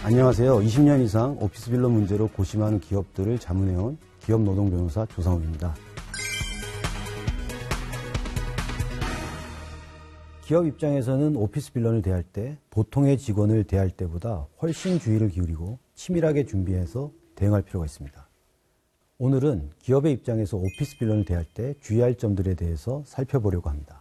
안녕하세요. 20년 이상 오피스 빌런 문제로 고심하는 기업들을 자문해온 기업노동변호사 조상욱입니다. 기업 입장에서는 오피스 빌런을 대할 때 보통의 직원을 대할 때보다 훨씬 주의를 기울이고 치밀하게 준비해서 대응할 필요가 있습니다. 오늘은 기업의 입장에서 오피스 빌런을 대할 때 주의할 점들에 대해서 살펴보려고 합니다.